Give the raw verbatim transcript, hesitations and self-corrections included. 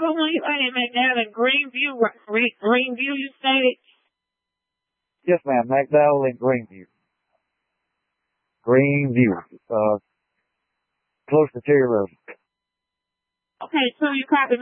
Halloween Lane McDowell in Greenview, Re- Greenview, you stated? Yes, ma'am. McDowell in Greenview. Greenview. Uh, close to Terry Road. Okay, so you copy